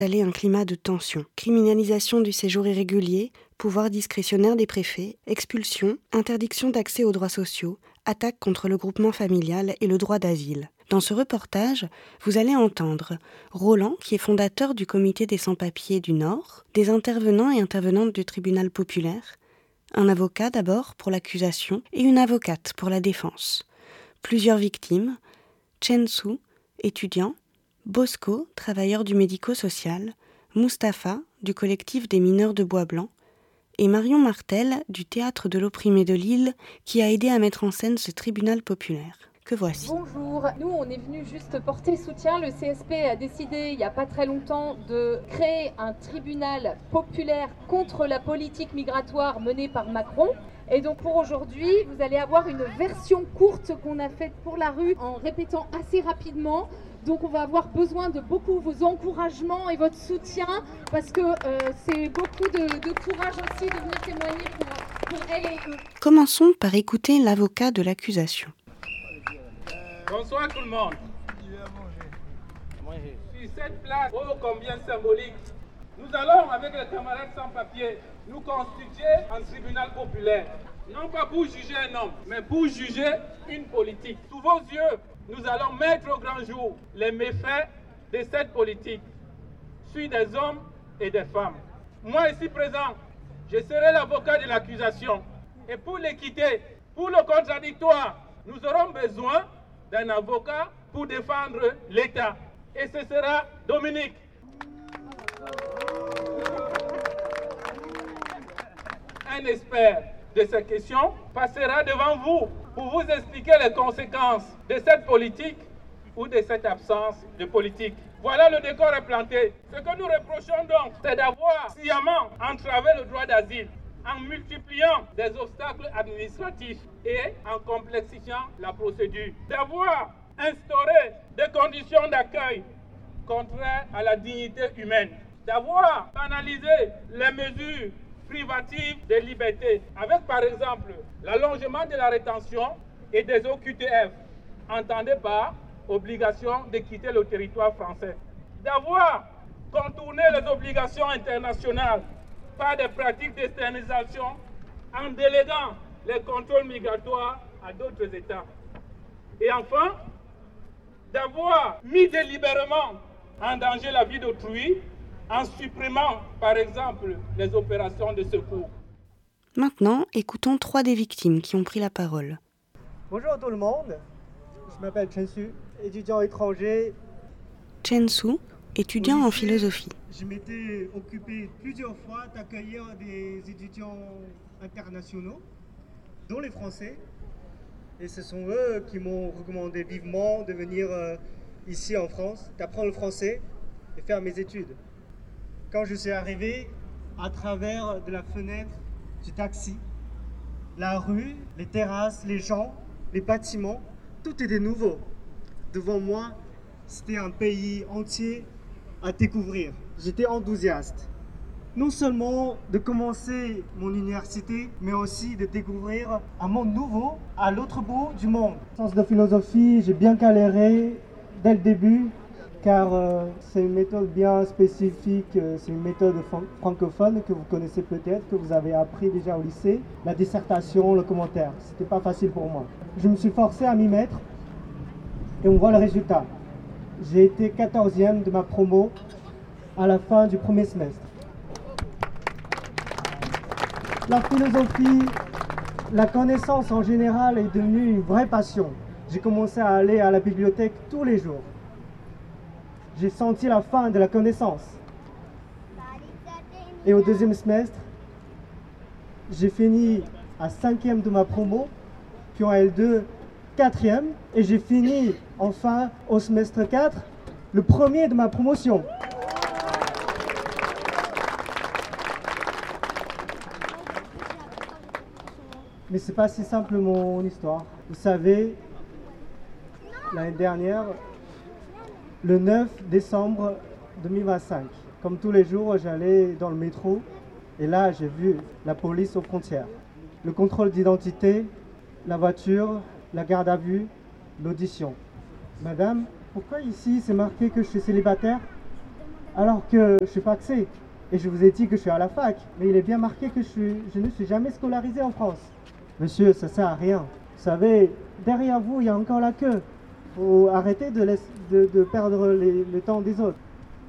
Installer un climat de tension, criminalisation du séjour irrégulier, pouvoir discrétionnaire des préfets, expulsion, interdiction d'accès aux droits sociaux, attaque contre le groupement familial et le droit d'asile. Dans ce reportage, vous allez entendre Roland, qui est fondateur du comité des sans-papiers du Nord, des intervenants et intervenantes du tribunal populaire, un avocat d'abord pour l'accusation et une avocate pour la défense. Plusieurs victimes, Chen Su, étudiant, Bosco, travailleur du médico-social, Mustapha, du collectif des mineurs de Bois Blanc, et Marion Martel, du Théâtre de l'Opprimé de Lille, qui a aidé à mettre en scène ce tribunal populaire. Que voici. Bonjour, nous on est venu juste porter soutien. Le CSP a décidé il n'y a pas très longtemps de créer un tribunal populaire contre la politique migratoire menée par Macron. Et donc pour aujourd'hui, vous allez avoir une version courte qu'on a faite pour la rue en répétant assez rapidement. Donc on va avoir besoin de beaucoup vos encouragements et votre soutien parce que c'est beaucoup de courage aussi de venir témoigner pour elle et eux. Commençons par écouter l'avocat de l'accusation. Bonsoir tout le monde. Sur cette place, oh combien symbolique, nous allons avec les camarades sans papier nous constituer un tribunal populaire. Non pas pour juger un homme, mais pour juger une politique. Sous vos yeux, nous allons mettre au grand jour les méfaits de cette politique sur des hommes et des femmes. Moi ici présent, je serai l'avocat de l'accusation. Et pour l'équité, pour le contradictoire, nous aurons besoin d'un avocat pour défendre l'État. Et ce sera Dominique. Un expert de ces questions passera devant vous pour vous expliquer les conséquences de cette politique ou de cette absence de politique. Voilà, le décor est planté. Ce que nous reprochons donc, c'est d'avoir sciemment entravé le droit d'asile en multipliant des obstacles administratifs et en complexifiant la procédure. D'avoir instauré des conditions d'accueil contraires à la dignité humaine. D'avoir analysé les mesures privatives des libertés, avec par exemple l'allongement de la rétention et des OQTF, entendez par obligation de quitter le territoire français. D'avoir contourné les obligations internationales par des pratiques d'externalisation en déléguant les contrôles migratoires à d'autres États. Et enfin, d'avoir mis délibérément en danger la vie d'autrui en supprimant, par exemple, les opérations de secours. Maintenant, écoutons 3 des victimes qui ont pris la parole. Bonjour tout le monde, je m'appelle Chen Su, étudiant étranger. Chen Su, étudiant en philosophie. Je m'étais occupé plusieurs fois d'accueillir des étudiants internationaux, dont les Français. Et ce sont eux qui m'ont recommandé vivement de venir ici en France, d'apprendre le français et faire mes études. Quand je suis arrivé, à travers de la fenêtre du taxi, la rue, les terrasses, les gens, les bâtiments, tout était nouveau. Devant moi, c'était un pays entier à découvrir. J'étais enthousiaste. Non seulement de commencer mon université, mais aussi de découvrir un monde nouveau à l'autre bout du monde. En sens de philosophie, j'ai bien galéré dès le début, car c'est une méthode bien spécifique, c'est une méthode francophone que vous connaissez peut-être, que vous avez appris déjà au lycée. La dissertation, le commentaire, c'était pas facile pour moi. Je me suis forcé à m'y mettre et on voit le résultat. J'ai été 14e de ma promo à la fin du premier semestre. La philosophie, la connaissance en général est devenue une vraie passion. J'ai commencé à aller à la bibliothèque tous les jours. J'ai senti la fin de la connaissance. Et au deuxième semestre, j'ai fini à 5e de ma promo, puis en L2, 4e, et j'ai fini enfin au semestre 4, le premier de ma promotion. Mais c'est pas si simple mon histoire. Vous savez, l'année dernière, le 9 décembre 2025, comme tous les jours, j'allais dans le métro et là, j'ai vu la police aux frontières. Le contrôle d'identité, la voiture, la garde à vue, l'audition. Madame, pourquoi ici c'est marqué que je suis célibataire? alors que je suis pacsé. Et je vous ai dit que je suis à la fac, mais il est bien marqué que je ne suis jamais scolarisé en France. Monsieur, ça sert à rien. Vous savez, derrière vous, il y a encore la queue. Faut arrêter de perdre le temps des autres.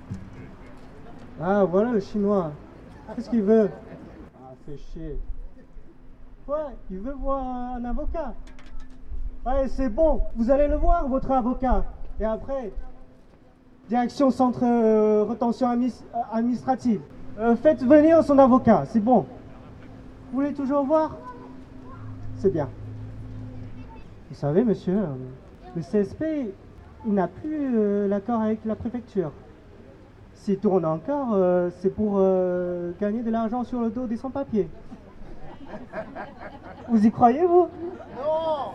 Ah, voilà le chinois. Qu'est-ce qu'il veut? Ah, fait chier. Ouais, il veut voir un avocat. Ouais, c'est bon, vous allez le voir, votre avocat. Et après, direction centre retention administrative. Faites venir son avocat, c'est bon. Vous voulez toujours voir? C'est bien. Vous savez, monsieur, le CSP, il n'a plus l'accord avec la préfecture. S'il tourne encore, c'est pour gagner de l'argent sur le dos des sans-papiers. Vous y croyez, vous? Non!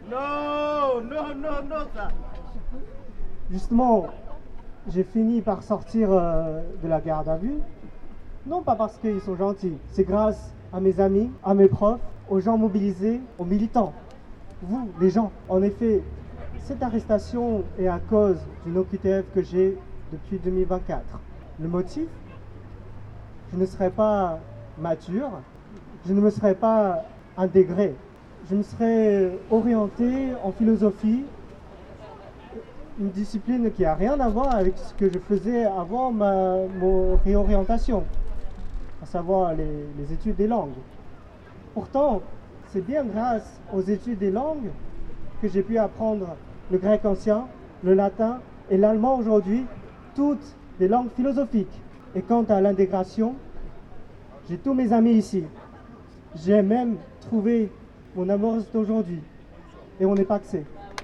Non, ça! Justement, j'ai fini par sortir de la garde à vue. Non pas parce qu'ils sont gentils, c'est grâce à mes amis, à mes profs, aux gens mobilisés, aux militants. Vous, les gens. En effet, cette arrestation est à cause d'une OQTF que j'ai depuis 2024. Le motif? Je ne serais pas mature, je ne me serais pas intégré. Je me serais orienté en philosophie, une discipline qui n'a rien à voir avec ce que je faisais avant ma réorientation, à savoir les études des langues. Pourtant, c'est bien grâce aux études des langues que j'ai pu apprendre le grec ancien, le latin et l'allemand aujourd'hui, toutes des langues philosophiques. Et quant à l'intégration, j'ai tous mes amis ici. J'ai même trouvé mon amoureuse d'aujourd'hui. Et on n'est pas pacsé.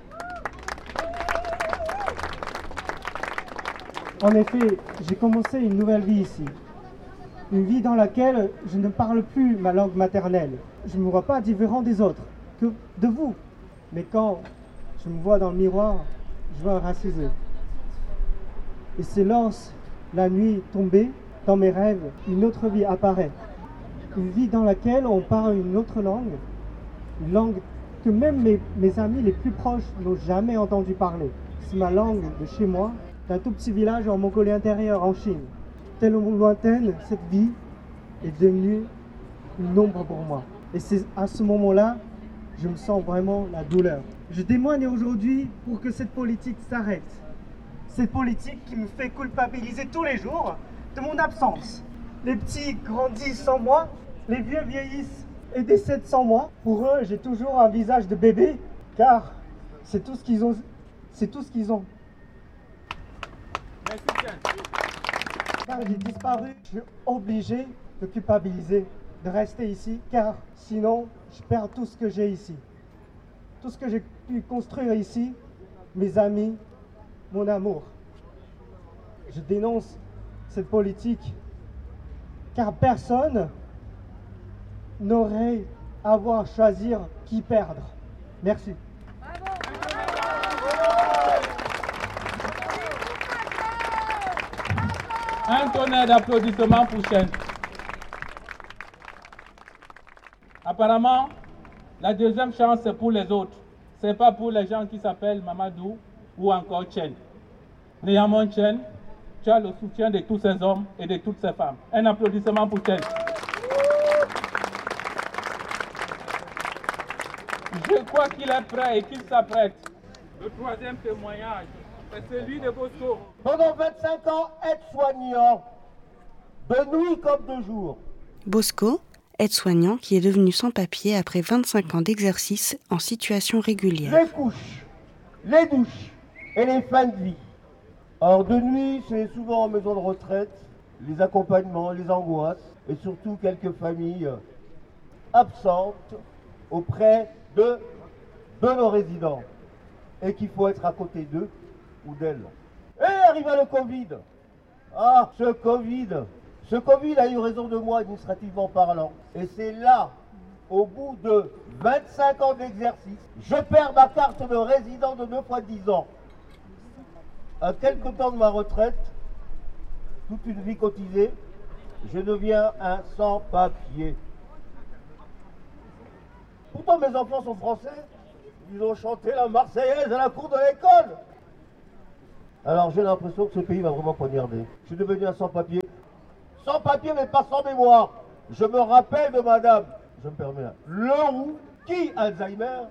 En effet, j'ai commencé une nouvelle vie ici. Une vie dans laquelle je ne parle plus ma langue maternelle. Je ne me vois pas différent des autres, que de vous. Mais quand je me vois dans le miroir, je vois un racisé. Et c'est lorsque la nuit tombée, dans mes rêves, une autre vie apparaît. Une vie dans laquelle on parle une autre langue. Une langue que même mes amis les plus proches n'ont jamais entendu parler. C'est ma langue de chez moi, d'un tout petit village en Mongolie intérieure, en Chine. Tellement lointaine, cette vie est devenue une ombre pour moi. Et c'est à ce moment-là, je me sens vraiment la douleur. Je témoigne aujourd'hui pour que cette politique s'arrête. Cette politique qui me fait culpabiliser tous les jours de mon absence. Les petits grandissent sans moi, les vieux vieillissent et décèdent sans moi. Pour eux, j'ai toujours un visage de bébé, car c'est tout ce qu'ils ont. C'est tout ce qu'ils ont. Car j'ai disparu, je suis obligé de culpabiliser, de rester ici, car sinon, je perds tout ce que j'ai ici. Tout ce que j'ai pu construire ici, mes amis, mon amour. Je dénonce cette politique, car personne n'aurait à avoir choisir qui perdre. Merci. Un tonnerre d'applaudissements pour Chen. Apparemment, la deuxième chance, c'est pour les autres. Ce n'est pas pour les gens qui s'appellent Mamadou ou encore Chen. Néanmoins, Chen, tu as le soutien de tous ces hommes et de toutes ces femmes. Un applaudissement pour Chen. Je crois qu'il est prêt et qu'il s'apprête. Le troisième témoignage, c'est celui de Bosco. Pendant 25 ans, aide-soignant, de nuit comme de jour. Bosco, aide-soignant qui est devenu sans-papier après 25 ans d'exercice en situation régulière. Les couches, les douches et les fins de vie. Or, de nuit, c'est souvent en maison de retraite, les accompagnements, les angoisses et surtout quelques familles absentes auprès de nos résidents et qu'il faut être à côté d'eux ou d'elles. Et arriva le Covid. Ah, ce Covid a eu raison de moi administrativement parlant. Et c'est là, au bout de 25 ans d'exercice, je perds ma carte de résident de 2 fois 10 ans. À quelque temps de ma retraite, toute une vie cotisée, je deviens un sans-papier. Pourtant mes enfants sont français, ils ont chanté la Marseillaise à la cour de l'école. Alors j'ai l'impression que ce pays va vraiment poignarder. Je suis devenu un sans-papier. Sans-papier mais pas sans mémoire. Je me rappelle de madame, je me permets là, Leroux, qui, Alzheimer,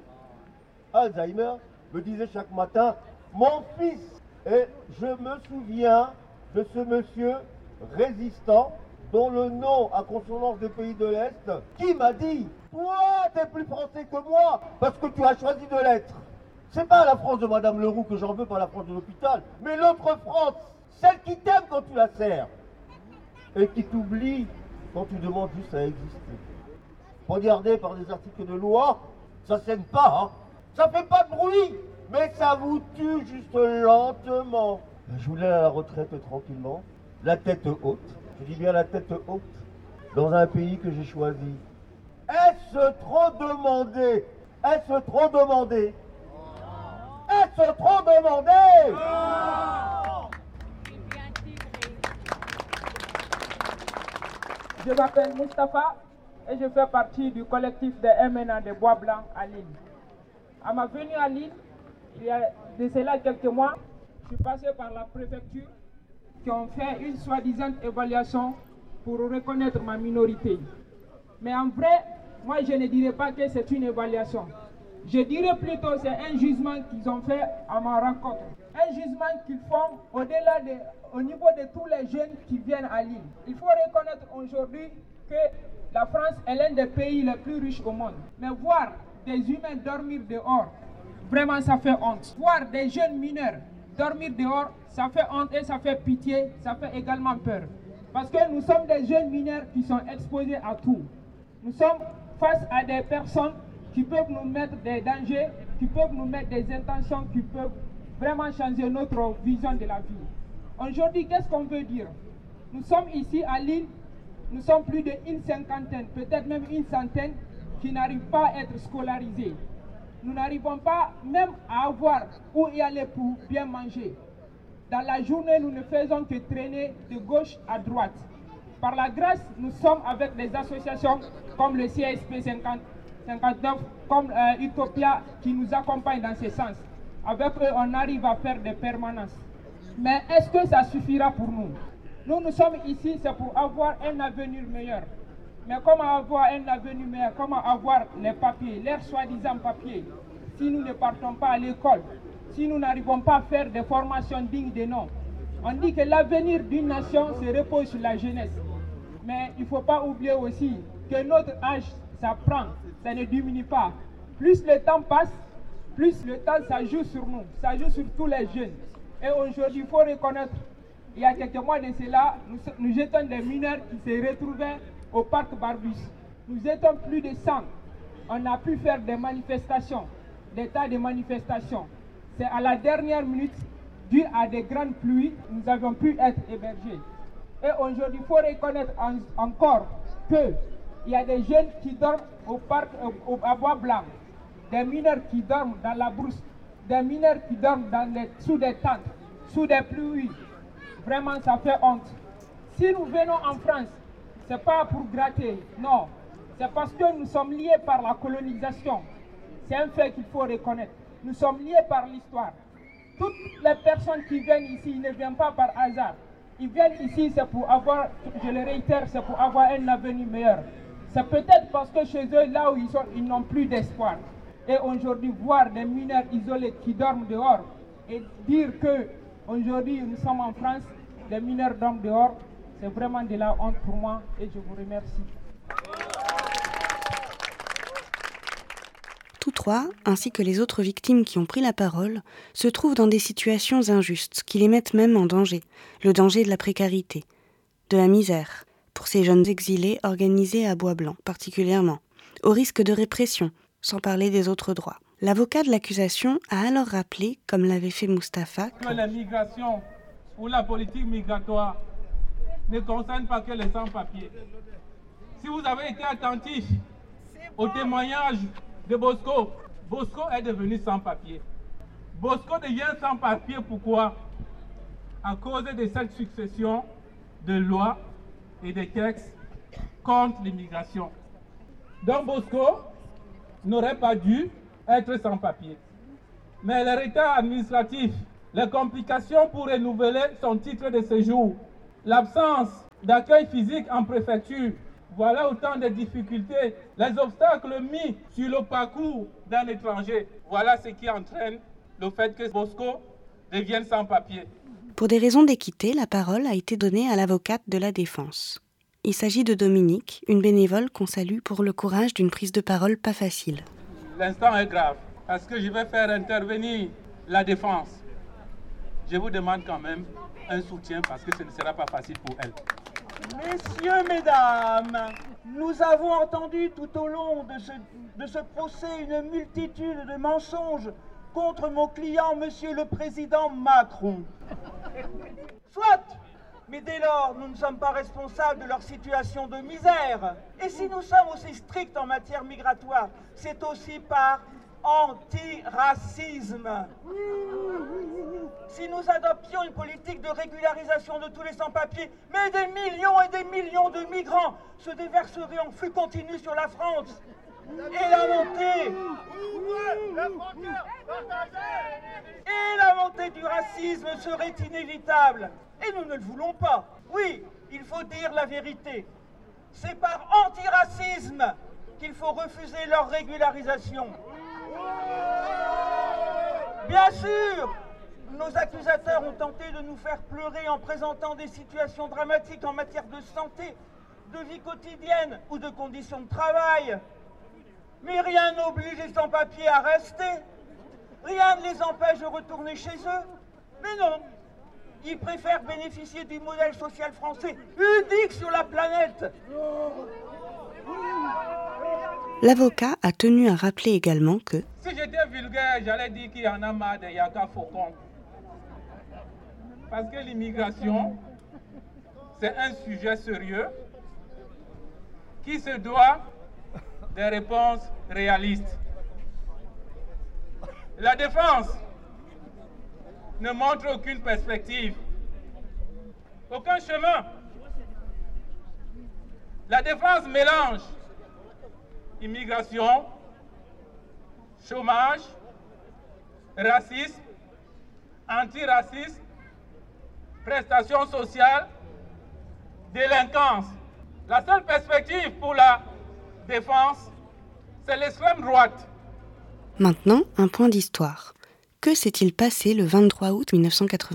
me disait chaque matin, mon fils. Et je me souviens de ce monsieur résistant, dont le nom a consonance des pays de l'Est, qui m'a dit, toi, t'es plus français que moi, parce que tu as choisi de l'être. C'est pas la France de madame Leroux que j'en veux, pas la France de l'hôpital, mais l'autre France, celle qui t'aime quand tu la sers, et qui t'oublie quand tu demandes juste à exister. Regardez par des articles de loi, ça saigne pas, hein. Ça fait pas de bruit, mais ça vous tue juste lentement. Je voulais à la retraite tranquillement, la tête haute, je dis bien la tête haute, dans un pays que j'ai choisi. Est-ce trop demandé? Est-ce trop demandé? Est-ce trop demandé? Je m'appelle Moustapha et je fais partie du collectif des MNA de Bois Blanc à Lille. À ma venue à Lille, il y a de cela quelques mois, je suis passé par la préfecture qui ont fait une soi-disant évaluation pour reconnaître ma minorité. Mais en vrai, moi je ne dirais pas que c'est une évaluation. Je dirais plutôt que c'est un jugement qu'ils ont fait à ma rencontre. Un jugement qu'ils font au niveau de tous les jeunes qui viennent à Lille. Il faut reconnaître aujourd'hui que la France est l'un des pays les plus riches au monde. Mais voir des humains dormir dehors, vraiment ça fait honte. Voir des jeunes mineurs dormir dehors, ça fait honte et ça fait pitié, ça fait également peur. Parce que nous sommes des jeunes mineurs qui sont exposés à tout. Nous sommes face à des personnes qui peuvent nous mettre des dangers, qui peuvent nous mettre des intentions, qui peuvent vraiment changer notre vision de la vie. Aujourd'hui, qu'est-ce qu'on veut dire? Nous sommes ici à Lille, nous sommes plus d'une cinquantaine, peut-être même une centaine, qui n'arrivent pas à être scolarisés. Nous n'arrivons pas même à avoir où y aller pour bien manger. Dans la journée, nous ne faisons que traîner de gauche à droite. Par la grâce, nous sommes avec des associations comme le CSP 59, comme Utopia, qui nous accompagnent dans ce sens. Avec eux, on arrive à faire des permanences. Mais est-ce que ça suffira pour nous? Nous sommes ici, c'est pour avoir un avenir meilleur. Mais comment avoir un avenir meilleur? Comment avoir les papiers, leurs soi-disant papiers, si nous ne partons pas à l'école, si nous n'arrivons pas à faire des formations dignes de nom? On dit que l'avenir d'une nation se repose sur la jeunesse. Mais il ne faut pas oublier aussi que notre âge, ça prend, ça ne diminue pas. Plus le temps passe, plus le temps ça joue sur nous, ça joue sur tous les jeunes. Et aujourd'hui, il faut reconnaître, il y a quelques mois de cela, nous étions des mineurs qui se retrouvaient au parc Barbus. Nous étions plus de 100. On a pu faire des manifestations, des tas de manifestations. C'est à la dernière minute, dû à des grandes pluies, nous avons pu être hébergés. Et aujourd'hui, il faut reconnaître encore qu'il y a des jeunes qui dorment au parc à Bois Blanc, des mineurs qui dorment dans la brousse, des mineurs qui dorment sous des tentes, sous des pluies. Vraiment, ça fait honte. Si nous venons en France, ce n'est pas pour gratter, non. C'est parce que nous sommes liés par la colonisation. C'est un fait qu'il faut reconnaître. Nous sommes liés par l'histoire. Toutes les personnes qui viennent ici, ils ne viennent pas par hasard. Ils viennent ici, c'est pour avoir, je le réitère, c'est pour avoir un avenir meilleur. C'est peut-être parce que chez eux, là où ils sont, ils n'ont plus d'espoir. Et aujourd'hui, voir des mineurs isolés qui dorment dehors et dire que aujourd'hui nous sommes en France, les mineurs dorment dehors, c'est vraiment de la honte pour moi et je vous remercie. Tous trois, ainsi que les autres victimes qui ont pris la parole, se trouvent dans des situations injustes qui les mettent même en danger. Le danger de la précarité, de la misère, pour ces jeunes exilés organisés à Bois Blanc particulièrement, au risque de répression, sans parler des autres droits. L'avocat de l'accusation a alors rappelé, comme l'avait fait Moustapha, que la migration ou la politique migratoire ne concerne pas que les sans-papiers. Si vous avez été attentif au témoignage de Bosco, Bosco est devenu sans-papier. Bosco devient sans-papier pourquoi? À cause de cette succession de lois et de textes contre l'immigration. Donc Bosco n'aurait pas dû être sans papier. Mais les retards administratifs les complications pour renouveler son titre de séjour, l'absence d'accueil physique en préfecture. Voilà autant de difficultés, les obstacles mis sur le parcours d'un étranger. Voilà ce qui entraîne le fait que Bosco devienne sans papier. Pour des raisons d'équité, la parole a été donnée à l'avocate de la défense. Il s'agit de Dominique, une bénévole qu'on salue pour le courage d'une prise de parole pas facile. L'instant est grave parce que je vais faire intervenir la défense. Je vous demande quand même un soutien parce que ce ne sera pas facile pour elle. Messieurs, mesdames, nous avons entendu tout au long de ce procès une multitude de mensonges contre mon client, monsieur le président Macron. Soit, mais dès lors, nous ne sommes pas responsables de leur situation de misère. Et si nous sommes aussi stricts en matière migratoire, c'est aussi par antiracisme. Si nous adoptions une politique de régularisation de tous les sans-papiers, mais des millions et des millions de migrants se déverseraient en flux continu sur la France. Et la montée du racisme serait inévitable. Et nous ne le voulons pas. Oui, il faut dire la vérité. C'est par antiracisme qu'il faut refuser leur régularisation. Bien sûr, nos accusateurs ont tenté de nous faire pleurer en présentant des situations dramatiques en matière de santé, de vie quotidienne ou de conditions de travail. Mais rien n'oblige les sans-papiers à rester. Rien ne les empêche de retourner chez eux. Mais non, ils préfèrent bénéficier du modèle social français, unique sur la planète. L'avocat a tenu à rappeler également que si j'étais vulgaire, j'allais dire qu'il y en a marre de Yaka Faucon. Parce que l'immigration, c'est un sujet sérieux qui se doit des réponses réalistes. La défense ne montre aucune perspective, aucun chemin. La défense mélange immigration, chômage, racisme, antiracisme, prestations sociales, délinquance. La seule perspective pour la défense, c'est l'extrême droite. Maintenant, un point d'histoire. Que s'est-il passé le 23 août 1996 ?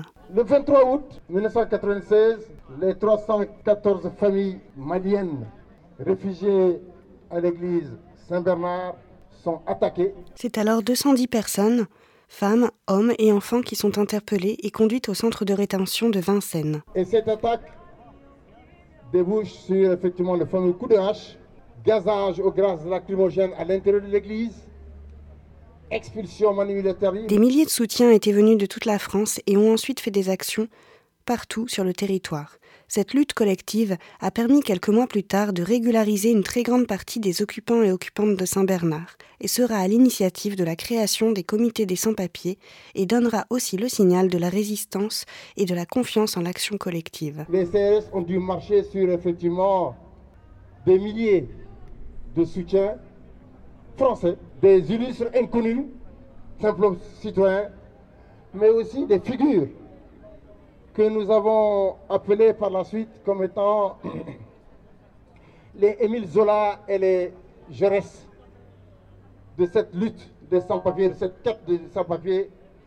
Le 23 août 1996, les 314 familles maliennes réfugiées à l'église Saint-Bernard sont attaquées. C'est alors 210 personnes, femmes, hommes et enfants qui sont interpellés et conduites au centre de rétention de Vincennes. Et cette attaque débouche sur effectivement le fameux coup de hache, gazage au gaz lacrymogène à l'intérieur de l'église, expulsion manu militari. Des milliers de soutiens étaient venus de toute la France et ont ensuite fait des actions partout sur le territoire. Cette lutte collective a permis quelques mois plus tard de régulariser une très grande partie des occupants et occupantes de Saint-Bernard et sera à l'initiative de la création des comités des sans-papiers et donnera aussi le signal de la résistance et de la confiance en l'action collective. Les CRS ont dû marcher sur effectivement des milliers de soutiens français, des illustres inconnus, simples citoyens, mais aussi des figures que nous avons appelés par la suite comme étant les Émile Zola et les Jaurès de cette lutte des sans-papiers, de cette quête des sans-papiers,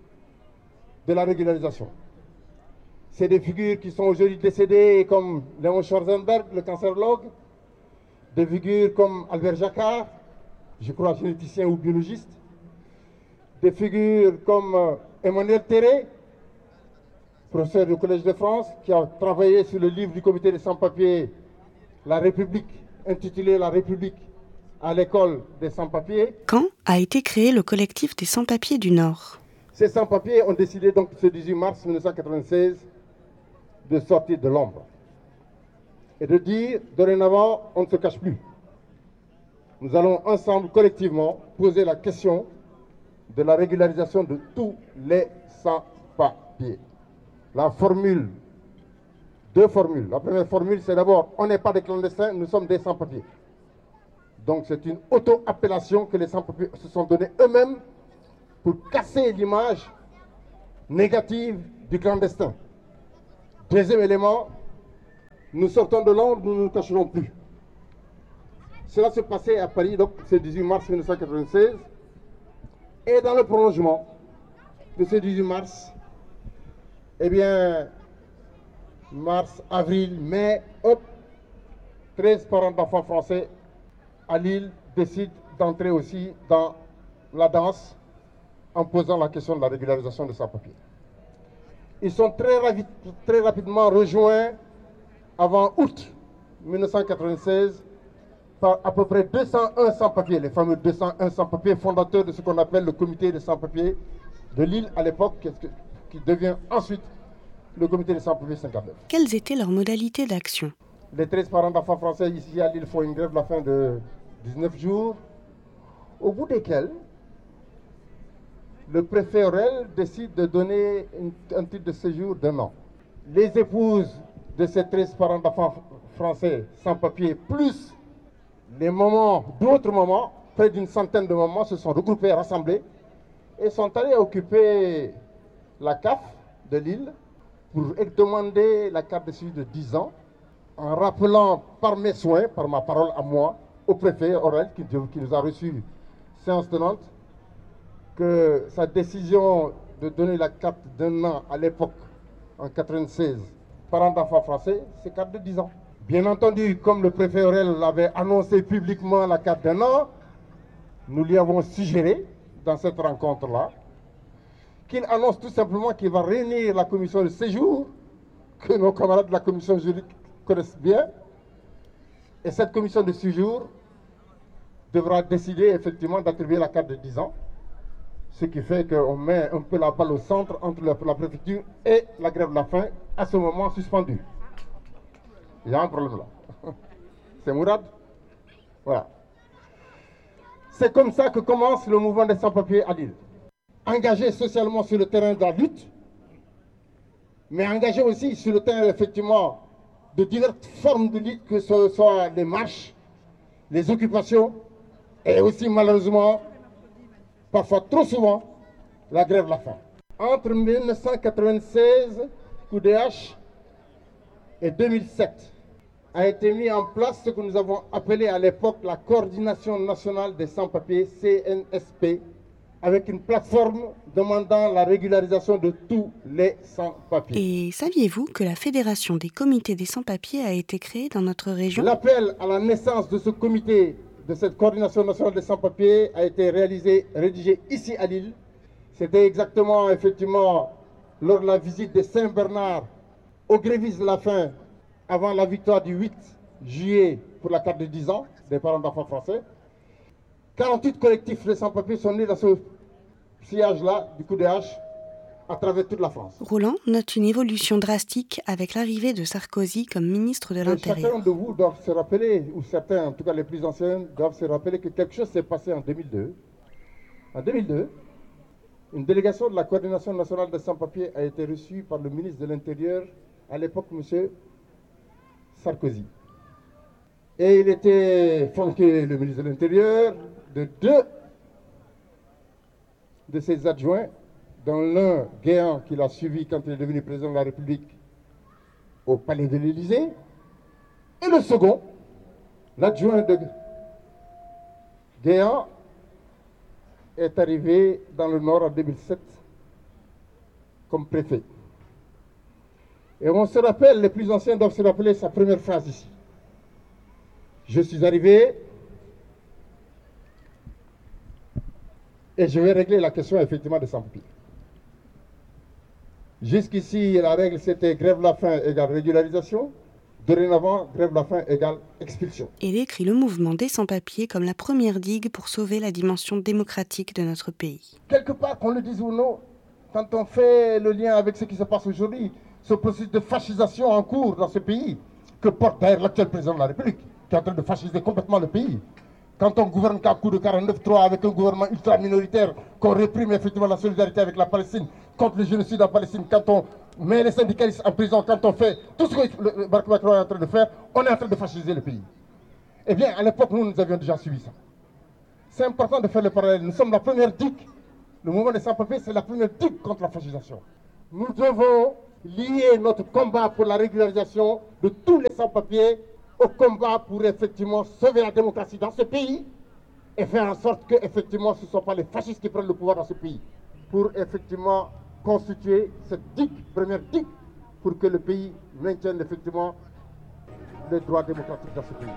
de la régularisation. C'est des figures qui sont aujourd'hui décédées comme Léon Schwarzenberg, le cancérologue, des figures comme Albert Jacquard, je crois généticien ou biologiste, des figures comme Emmanuel Terré, professeur du Collège de France, qui a travaillé sur le livre du comité des sans-papiers, La République, intitulé La République à l'école des sans-papiers. Quand a été créé le collectif des sans-papiers du Nord ? Ces sans-papiers ont décidé donc ce 18 mars 1996 de sortir de l'ombre et de dire, dorénavant, on ne se cache plus. Nous allons ensemble, collectivement, poser la question de la régularisation de tous les sans-papiers. La formule, deux formules. La première formule, c'est d'abord, on n'est pas des clandestins, nous sommes des sans-papiers. Donc c'est une auto-appellation que les sans-papiers se sont donnés eux-mêmes pour casser l'image négative du clandestin. Deuxième élément, nous sortons de Londres, nous ne nous cacherons plus. Cela se passait à Paris, donc c'est 18 mars 1996. Et dans le prolongement de ce 18 mars, eh bien, mars, avril, mai, hop, 13 parents d'enfants français à Lille décident d'entrer aussi dans la danse en posant la question de la régularisation de sans-papiers. Ils sont très rapidement rejoints avant août 1996 par à peu près 201 sans-papiers, les fameux 201 sans-papiers fondateurs de ce qu'on appelle le comité des sans-papiers de Lille à l'époque, qui devient ensuite le comité des sans-papiers 59. Quelles étaient leurs modalités d'action? Les 13 parents d'enfants français ici à Lille font une grève de la faim de 19 jours, au bout desquels le préfet Aurel décide de donner un titre de séjour d'1 an. Les épouses de ces 13 parents d'enfants français sans papier, plus les mamans, d'autres mamans, près d'une centaine de mamans, se sont regroupées, rassemblées, et sont allées occuper la CAF de Lille pour demander la carte de séjour de 10 ans, en rappelant par mes soins, par ma parole à moi, au préfet Aurel, qui nous a reçus séance tenante, que sa décision de donner la carte d'1 an à l'époque, en 1996, parents d'enfants français, c'est carte de 10 ans. Bien entendu, comme le préfet Aurel avait annoncé publiquement la carte d'1 an, nous lui avons suggéré, dans cette rencontre-là, qu'il annonce tout simplement qu'il va réunir la commission de séjour, que nos camarades de la commission juridique connaissent bien, et cette commission de séjour devra décider effectivement d'attribuer la carte de 10 ans, ce qui fait qu'on met un peu la balle au centre entre la préfecture et la grève de la faim, à ce moment suspendue. Il y a un problème là. C'est Mourad. Voilà. C'est comme ça que commence le mouvement des sans-papiers à Lille. Engagé socialement sur le terrain de la lutte, mais engagé aussi sur le terrain effectivement de diverses formes de lutte, que ce soit les marches, les occupations, et aussi malheureusement, parfois trop souvent, la grève de la faim. Entre 1996, coup de hache, et 2007, a été mis en place ce que nous avons appelé à l'époque la Coordination nationale des sans-papiers, CNSP, avec une plateforme demandant la régularisation de tous les sans-papiers. Et saviez-vous que la Fédération des comités des sans-papiers a été créée dans notre région? L'appel à la naissance de ce comité, de cette Coordination nationale des sans-papiers, a été rédigé ici à Lille. C'était exactement, effectivement, lors de la visite de Saint-Bernard aux grévistes de la faim, avant la victoire du 8 juillet pour la carte de 10 ans des parents d'enfants français. 48 collectifs de sans-papiers sont nés dans ce sillage-là du coup de hache à travers toute la France. Roland note une évolution drastique avec l'arrivée de Sarkozy comme ministre de l'Intérieur. Chacun de vous doit se rappeler, ou certains, en tout cas les plus anciens, doivent se rappeler que quelque chose s'est passé en 2002. En 2002, une délégation de la Coordination nationale des sans-papiers a été reçue par le ministre de l'Intérieur, à l'époque, M. Sarkozy. Et il était flanqué, le ministre de l'Intérieur, de 2 de ses adjoints, dont l'un, Guéant, qui l'a suivi quand il est devenu président de la République au palais de l'Élysée, et le second, l'adjoint de Guéant, est arrivé dans le Nord en 2007 comme préfet. Et on se rappelle, les plus anciens doivent se rappeler sa première phrase ici. Je suis arrivé et je vais régler la question effectivement des sans-papiers. Jusqu'ici, la règle c'était grève de la faim égale régularisation. Dorénavant, grève de la faim égale expulsion. Il décrit le mouvement des sans-papiers comme la première digue pour sauver la dimension démocratique de notre pays. Quelque part, qu'on le dise ou non, quand on fait le lien avec ce qui se passe aujourd'hui, ce processus de fascisation en cours dans ce pays, que porte d'ailleurs l'actuel président de la République, qui est en train de fasciser complètement le pays. Quand on gouverne qu'à coup de 49-3 avec un gouvernement ultra-minoritaire, qu'on réprime effectivement la solidarité avec la Palestine, contre le génocide en Palestine, quand on met les syndicalistes en prison, quand on fait tout ce que le Macron est en train de faire, on est en train de fasciser le pays. Eh bien, à l'époque, nous avions déjà suivi ça. C'est important de faire le parallèle. Nous sommes la première digue Le mouvement des sans-papiers, c'est la première digue contre la fascisation. Nous devons lier notre combat pour la régularisation de tous les sans-papiers au combat pour effectivement sauver la démocratie dans ce pays et faire en sorte que effectivement ce ne sont pas les fascistes qui prennent le pouvoir dans ce pays. Pour effectivement constituer cette digue, première digue, pour que le pays maintienne effectivement les droits démocratiques dans ce pays.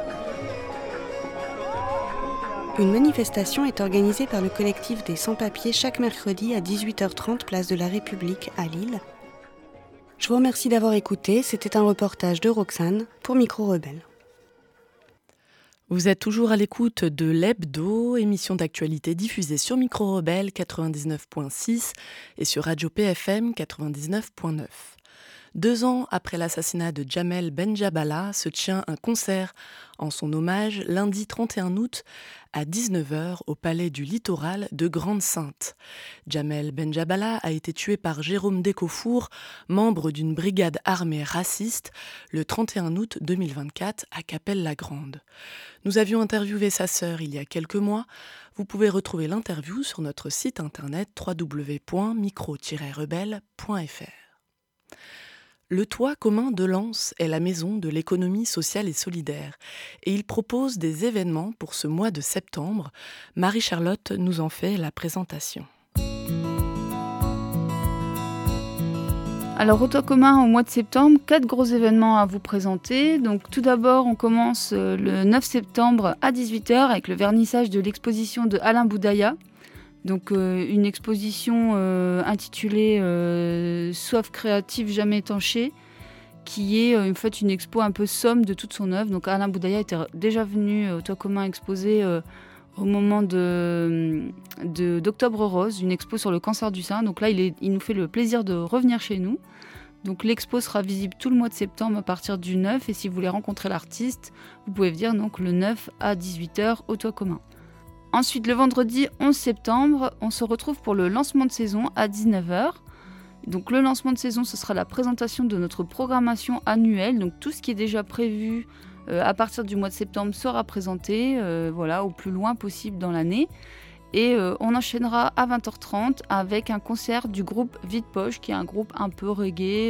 Une manifestation est organisée par le collectif des sans-papiers chaque mercredi à 18h30 place de la République à Lille. Je vous remercie d'avoir écouté, c'était un reportage de Roxane pour Micro Rebelle. Vous êtes toujours à l'écoute de l'Hebdo, émission d'actualité diffusée sur Micro Rebelle 99.6 et sur Radio PFM 99.9. 2 ans après l'assassinat de Jamel Benjabala, se tient un concert en son hommage lundi 31 août à 19h au Palais du Littoral de Grande-Synthe. Jamel Benjabala a été tué par Jérôme Décofour, membre d'une brigade armée raciste, le 31 août 2024 à Cappelle-la-Grande. Nous avions interviewé sa sœur il y a quelques mois. Vous pouvez retrouver l'interview sur notre site internet www.micro-rebelle.fr. Le Toit commun de Lens est la maison de l'économie sociale et solidaire et il propose des événements pour ce mois de septembre. Marie-Charlotte nous en fait la présentation. Alors au Toit commun au mois de septembre, 4 gros événements à vous présenter. Donc tout d'abord on commence le 9 septembre à 18h avec le vernissage de l'exposition de Alain Boudaya. Donc une exposition intitulée Soif créative jamais étanchée, qui est en fait une expo un peu somme de toute son œuvre. Donc Alain Boudaya était déjà venu au Toit commun exposer au moment d'Octobre Rose, une expo sur le cancer du sein. Donc là il nous fait le plaisir de revenir chez nous. Donc l'expo sera visible tout le mois de septembre à partir du 9 et si vous voulez rencontrer l'artiste, vous pouvez venir donc le 9 à 18h au Toit commun. Ensuite, le vendredi 11 septembre, on se retrouve pour le lancement de saison à 19h. Donc le lancement de saison, ce sera la présentation de notre programmation annuelle. Donc tout ce qui est déjà prévu à partir du mois de septembre sera présenté au plus loin possible dans l'année. Et on enchaînera à 20h30 avec un concert du groupe Vide Poche, qui est un groupe un peu reggae.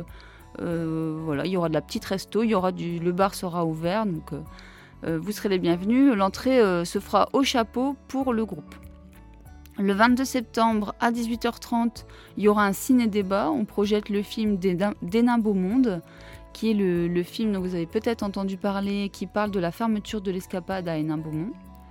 Il y aura de la petite resto, le bar sera ouvert, donc... vous serez les bienvenus. L'entrée se fera au chapeau pour le groupe. Le 22 septembre à 18h30, il y aura un ciné-débat. On projette le film Des Nains Beau Monde, qui est le film dont vous avez peut-être entendu parler, qui parle de la fermeture de l'escapade à Hénin-Beaumont.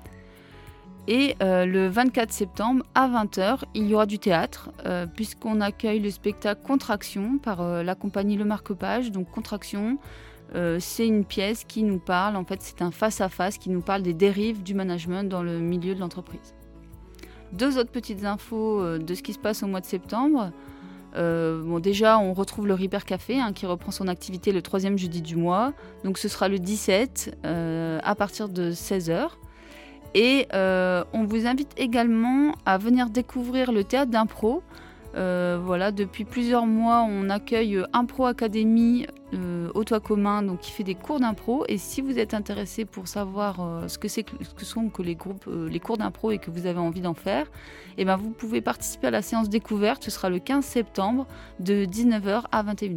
Et le 24 septembre à 20h, il y aura du théâtre, puisqu'on accueille le spectacle Contraction par la compagnie Le Marque-Page. Donc Contraction, c'est une pièce qui nous parle, en fait c'est un face-à-face qui nous parle des dérives du management dans le milieu de l'entreprise. 2 autres petites infos de ce qui se passe au mois de septembre. Déjà on retrouve le Ripper Café qui reprend son activité le 3e jeudi du mois. Donc ce sera le 17 à partir de 16h. Et on vous invite également à venir découvrir le théâtre d'impro. Depuis plusieurs mois, on accueille Impro Academy au Toit commun, donc qui fait des cours d'impro. Et si vous êtes intéressé pour savoir ce que sont les cours d'impro et que vous avez envie d'en faire, vous pouvez participer à la séance découverte. Ce sera le 15 septembre de 19h à 21h.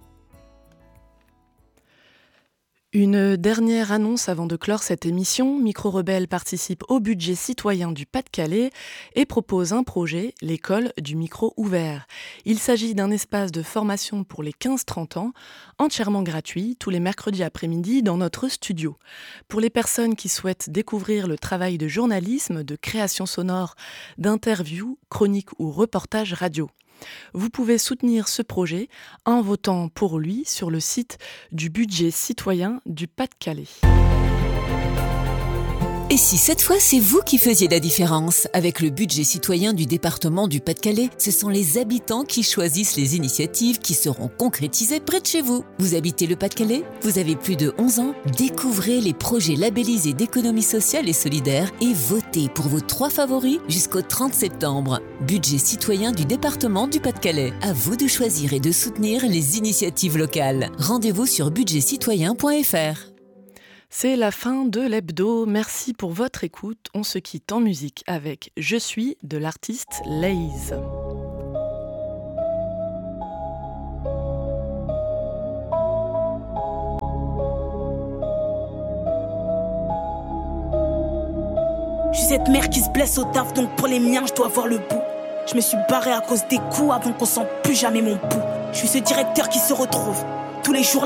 Une dernière annonce avant de clore cette émission. Micro Rebelle participe au budget citoyen du Pas-de-Calais et propose un projet, l'école du micro ouvert. Il s'agit d'un espace de formation pour les 15-30 ans, entièrement gratuit, tous les mercredis après-midi dans notre studio. Pour les personnes qui souhaitent découvrir le travail de journalisme, de création sonore, d'interviews, chroniques ou reportages radio. Vous pouvez soutenir ce projet en votant pour lui sur le site du budget citoyen du Pas-de-Calais. Et si cette fois c'est vous qui faisiez la différence? Avec le budget citoyen du département du Pas-de-Calais, ce sont les habitants qui choisissent les initiatives qui seront concrétisées près de chez vous. Vous habitez le Pas-de-Calais? Vous avez plus de 11 ans? Découvrez les projets labellisés d'économie sociale et solidaire et votez pour vos 3 favoris jusqu'au 30 septembre. Budget citoyen du département du Pas-de-Calais. À vous de choisir et de soutenir les initiatives locales. Rendez-vous sur budgetcitoyen.fr. C'est la fin de l'hebdo. Merci pour votre écoute. On se quitte en musique avec Je suis de l'artiste Laze. Je suis cette mère qui se blesse au taf, donc pour les miens, je dois voir le bout. Je me suis barré à cause des coups avant qu'on sente plus jamais mon pouls. Je suis ce directeur qui se retrouve tous les jours